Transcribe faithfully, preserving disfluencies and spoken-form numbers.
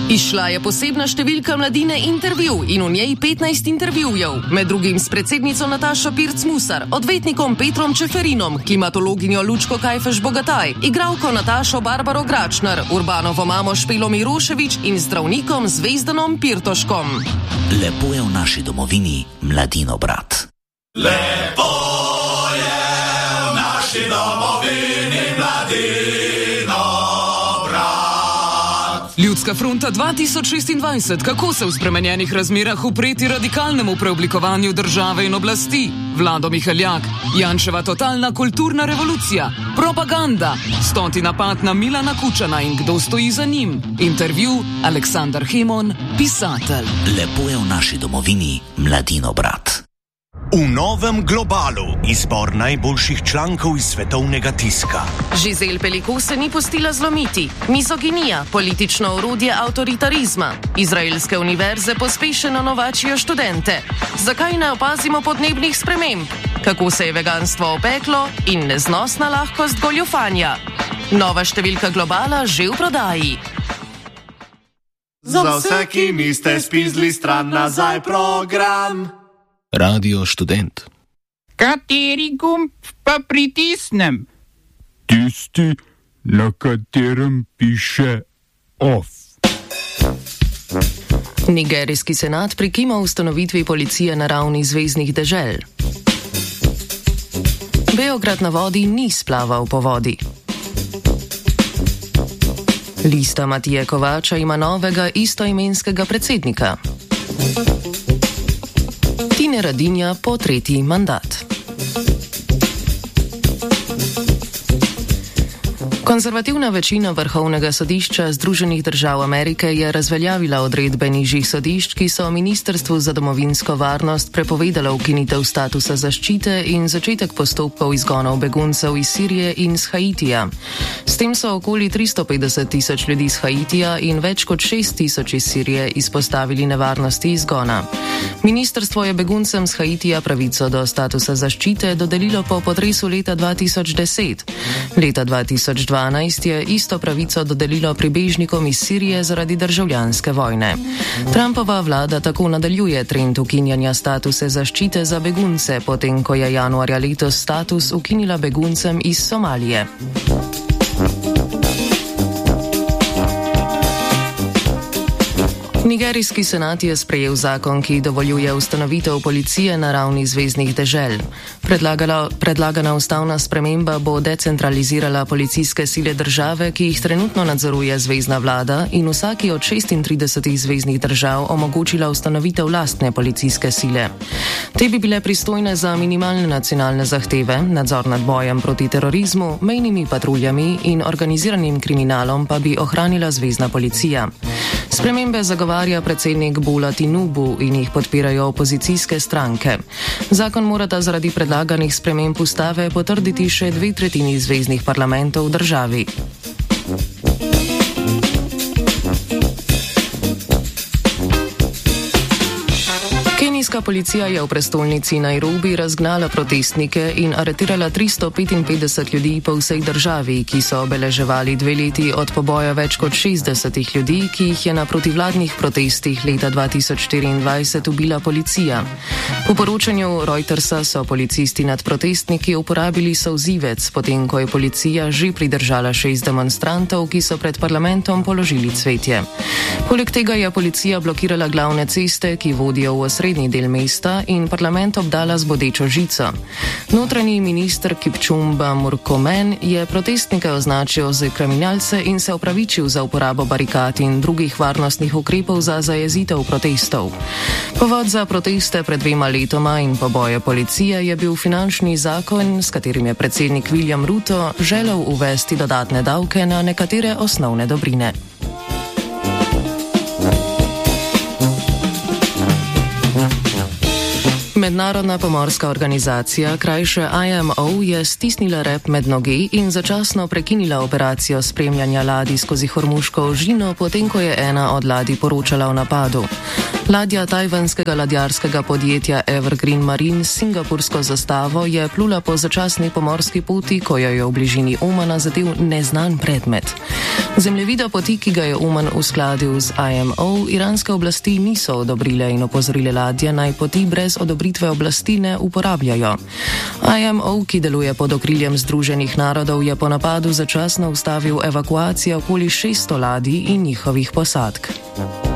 Izšla je posebna številka Mladine Intervju in v njej petnajst intervjujev, med drugim s predsednico Natašo Pirc-Musar, odvetnikom Petrom Čeferinom, klimatologinjo Lučko Kajfež-Bogataj, igralko Natašo Barbaro Gračner, Urbanovo mamo Špelo Miroševič in zdravnikom Zvezdanom Pirtoškom. Lepo je v naši domovini, Mladino brat. Lepo je v naši domovini, Mladino brat. Ljudska fronta dva tisoč šestindvajset, kako se v spremenjenih razmerah upreti radikalnemu preoblikovanju države in oblasti? Vlado Mihaljak, Janševa totalna kulturna revolucija, propaganda, stoti napad na Milana Kučana in kdo stoji za njim? Intervju Aleksandar Hemon, pisatelj. Lepo je v naši domovini, Mladino brat. V novem Globalu izbor najboljših člankov iz svetovnega tiska. Žizel Peliko se ni pustila zlomiti. Mizoginija, politično orodje avtoritarizma. Izraelske univerze pospešeno novačijo študente. Zakaj ne opazimo podnebnih sprememb? Kako se je veganstvo opeklo in neznosna lahkost goljufanja? Nova številka Globala že v prodaji. Za vse, ki niste spizli stran nazaj program. Radio Študent. Kateri gumb pa pritisnem? Tisti, na katerem piše OFF. Nigerijski senat prikima ustanovitvi policije na ravni zveznih dežel. Beograd na vodi ni splaval po vodi. Lista Matije Kovača ima novega istoimenskega predsednika. Tine Radinja po tretji mandat. Konzervativna večina Vrhovnega sodišča Združenih držav Amerike je razveljavila odredbe nižjih sodišč, ki so Ministrstvu za domovinsko varnost prepovedala ukinitev statusa zaščite in začetek postopkov izgonov beguncev iz Sirije in z Haitija. S tem so okoli tristo petdeset tisoč ljudi z Haitija in več kot šest tisoč iz Sirije izpostavili nevarnosti izgona. Ministrstvo je beguncem z Haitija pravico do statusa zaščite dodelilo po potresu leta dva tisoč deset. Leta dva tisoč dvanajst je isto pravico dodelilo pribežnikom iz Sirije zaradi državljanske vojne. Trumpova vlada tako nadaljuje trend ukinjanja statuse zaščite za begunce, potem ko je januarja letos status ukinila beguncem iz Somalije. Nigerijski senat je sprejel zakon, ki dovoljuje ustanovitev policije na ravni zveznih dežel. Predlagala, predlagana ustavna sprememba bo decentralizirala policijske sile države, ki jih trenutno nadzoruje zvezna vlada, in vsaki od šestintridesetih zveznih držav omogočila ustanovitev lastne policijske sile. Te bi bile pristojne za minimalne nacionalne zahteve, nadzor nad bojem proti terorizmu, mejnimi patruljami in organiziranim kriminalom pa bi ohranila zvezna policija. Spremembe zagovarja predsednik Bola Tinubu in jih podpirajo opozicijske stranke. Zakon morata zaradi predlaganih sprememb ustave potrditi še dve tretjini zveznih parlamentov v državi. Kenijska policija je v prestolnici Nairobi razgnala protestnike in aretirala tristo petinpetdeset ljudi po vsej državi, ki so obeleževali dve leti od poboja več kot šestdesetih ljudi, ki jih je na protivladnih protestih leta dva tisoč štiriindvajset ubila policija. Po poročanju Reutersa so policisti nad protestniki uporabili solzivec, potem ko je policija že pridržala šest demonstrantov, ki so pred parlamentom položili cvetje. Poleg tega je policija blokirala glavne ceste, ki vodijo v osrednji del mesta, in parlament obdala z bodečo žico. Notranji minister Kipchumba Murkomen je protestnike označil za kriminalce in se opravičil za uporabo barikad in drugih varnostnih ukrepov za zajezitev protestov. Povod za proteste pred dvema letoma in poboje policije je bil finančni zakon, s katerim je predsednik William Ruto želel uvesti dodatne davke na nekatere osnovne dobrine. Mednarodna pomorska organizacija, krajše I M O, je stisnila rep med noge in začasno prekinila operacijo spremljanja ladij skozi Hormuško ožino, potem ko je ena od ladij poročala o napadu. Ladja tajvanskega ladjarskega podjetja Evergreen Marine s singapursko zastavo je plula po začasni pomorski poti, ko jo je v bližini Omana zadel neznan predmet. Zemljevida poti, ki ga je Oman uskladil z I M O, iranske oblasti niso odobrile in opozorile ladje, naj poti brez odobritve oblasti ne uporabljajo. I M O, ki deluje pod okriljem Združenih narodov, je po napadu začasno ustavil evakuacijo okoli šeststo ladij in njihovih posadk.